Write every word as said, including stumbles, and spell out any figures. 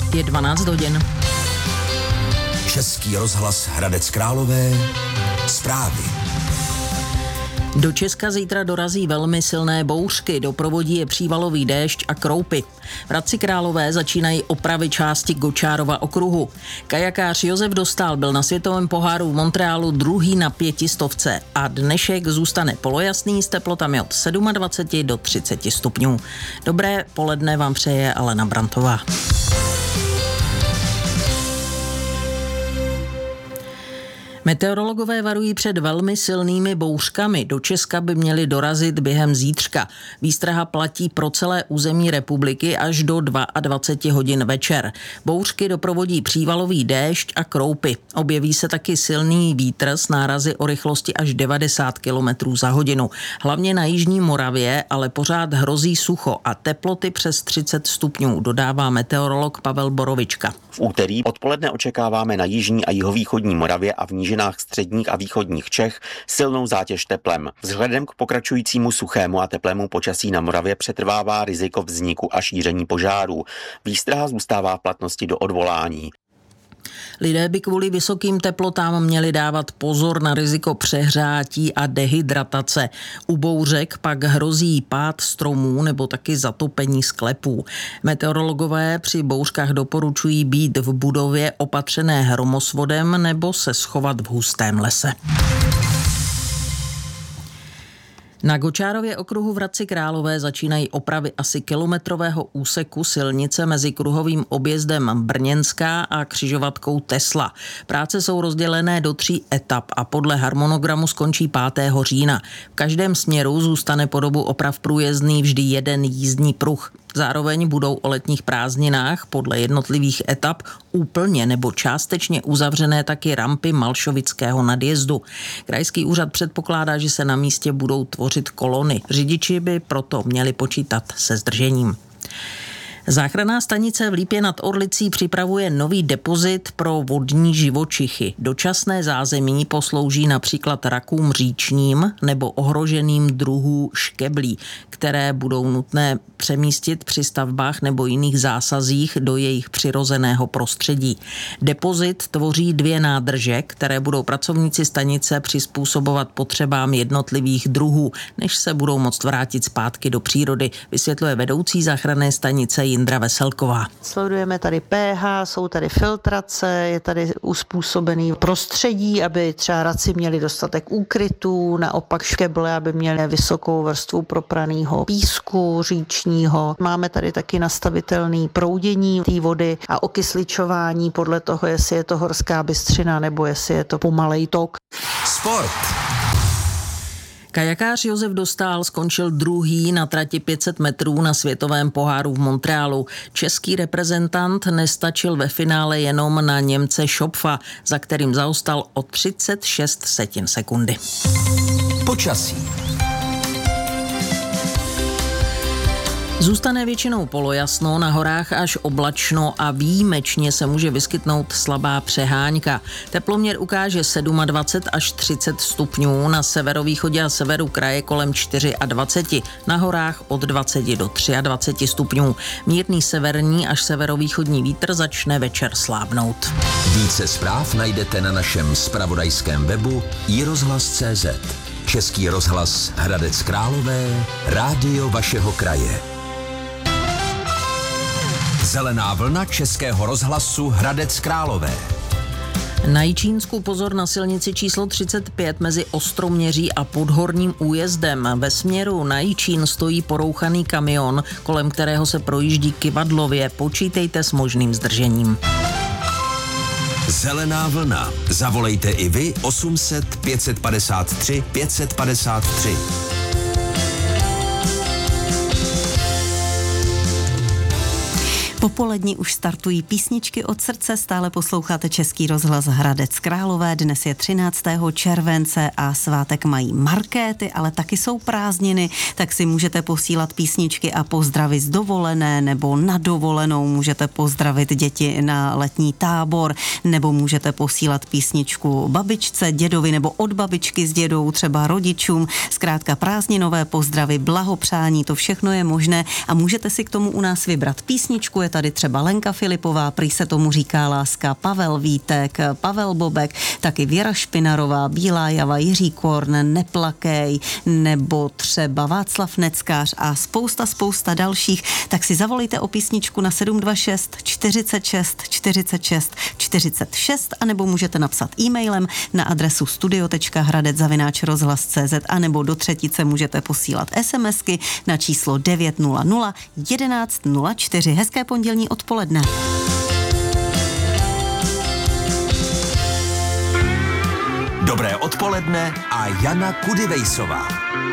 Je dvanáct hodin. Český rozhlas Hradec Králové. Zprávy. Do Česka zítra dorazí velmi silné bouřky, doprovodí je přívalový déšť a kroupy. V Hradci Králové začínají opravy části Gočárova okruhu. Kajakář Josef Dostál byl na světovém poháru v Montrealu druhý na pětistovce a dnešek zůstane polojasný s teplotami od dvacet sedm do třicet stupňů. Dobré poledne vám přeje Alena Brantová. Meteorologové varují před velmi silnými bouřkami. Do Česka by měly dorazit během zítřka. Výstraha platí pro celé území republiky až do dvacet dva hodin večer. Bouřky doprovodí přívalový déšť a kroupy. Objeví se taky silný vítr s nárazy o rychlosti až devadesát kilometrů za hodinu. Hlavně na jižní Moravě, ale pořád hrozí sucho a teploty přes třicet stupňů, dodává meteorolog Pavel Borovička. V úterý odpoledne očekáváme na jižní a jihovýchodní Moravě a v nížinách středních a východních Čech silnou zátěž teplem. Vzhledem k pokračujícímu suchému a teplému počasí na Moravě přetrvává riziko vzniku a šíření požárů. Výstraha zůstává v platnosti do odvolání. Lidé by kvůli vysokým teplotám měli dávat pozor na riziko přehřátí a dehydratace. U bouřek pak hrozí pád stromů nebo taky zatopení sklepů. Meteorologové při bouřkách doporučují být v budově opatřené hromosvodem nebo se schovat v hustém lese. Na Gočárově okruhu v Hradci Králové začínají opravy asi kilometrového úseku silnice mezi kruhovým objezdem Brněnská a křižovatkou Tesla. Práce jsou rozdělené do tří etap a podle harmonogramu skončí pátého října. V každém směru zůstane po dobu oprav průjezdný vždy jeden jízdní pruh. Zároveň budou o letních prázdninách podle jednotlivých etap úplně nebo částečně uzavřené taky rampy Malšovického nadjezdu. Krajský úřad předpokládá, že se na místě budou tvořit kolony. Řidiči by proto měli počítat se zdržením. Záchranná stanice v Lípě nad Orlicí připravuje nový depozit pro vodní živočichy. Dočasné zázemí poslouží například rakům říčním nebo ohroženým druhů škeblí, které budou nutné přemístit při stavbách nebo jiných zásazích do jejich přirozeného prostředí. Depozit tvoří dvě nádrže, které budou pracovníci stanice přizpůsobovat potřebám jednotlivých druhů, než se budou moct vrátit zpátky do přírody, vysvětluje vedoucí záchranné stanice Jindra Veselková. Sledujeme tady pH, jsou tady filtrace, je tady uspůsobený prostředí, aby třeba raci měli dostatek úkrytů, naopak škeble, aby měly vysokou vrstvu propraného písku říčního. Máme tady taky nastavitelný proudění té vody a okysličování podle toho, jestli je to horská bystřina nebo jestli je to pomalej tok. Sport. Kajakář Josef Dostál skončil druhý na trati pět set metrů na světovém poháru v Montrealu. Český reprezentant nestačil ve finále jenom na Němce Schopfa, za kterým zaostal o třicet šest setin sekundy. Počasí. Zůstane většinou polojasno, na horách až oblačno a výjimečně se může vyskytnout slabá přeháňka. Teploměr ukáže dvacet sedm až třicet stupňů, na severovýchodě a severu kraje kolem dvacet čtyři, na horách od dvacet do dvacet tři stupňů. Mírný severní až severovýchodní vítr začne večer slábnout. Více zpráv najdete na našem zpravodajském webu i rozhlas tečka cé zet. Český rozhlas Hradec Králové, rádio vašeho kraje. Zelená vlna Českého rozhlasu Hradec Králové. Na Jičínsku pozor na silnici číslo třicet pět mezi Ostroměří a Podhorním újezdem. Ve směru na Jičín stojí porouchaný kamion, kolem kterého se projíždí kyvadlově. Počítejte s možným zdržením. Zelená vlna. Zavolejte i vy osm set pět padesát tři pět padesát tři. Popolední už startují písničky od srdce, stále posloucháte Český rozhlas Hradec Králové, dnes je třináctého července a svátek mají markéty, ale taky jsou prázdniny, tak si můžete posílat písničky a pozdravy z dovolené nebo na dovolenou, můžete pozdravit děti na letní tábor, nebo můžete posílat písničku babičce, dědovi nebo od babičky s dědou, třeba rodičům, zkrátka prázdninové pozdravy, blahopřání, to všechno je možné a můžete si k tomu u nás vybrat písničku, je tady třeba Lenka Filipová, prý se tomu říká láska, Pavel Vítek, Pavel Bobek, taky Věra Špinarová, Bílá Java, Jiří Korn, Neplakej, nebo třeba Václav Neckář a spousta, spousta dalších. Tak si zavolejte o písničku na sedm dva šest čtyřicet šest čtyřicet šest čtyřicet šest, anebo můžete napsat e-mailem na adresu studio tečka hradec zavináč rozhlas tečka cé zet, anebo do třetice můžete posílat SMSky na číslo devět nula nula jedenáct nula čtyři. Hezké pondělní odpoledne. Dobré odpoledne a Jana Kudivejsová.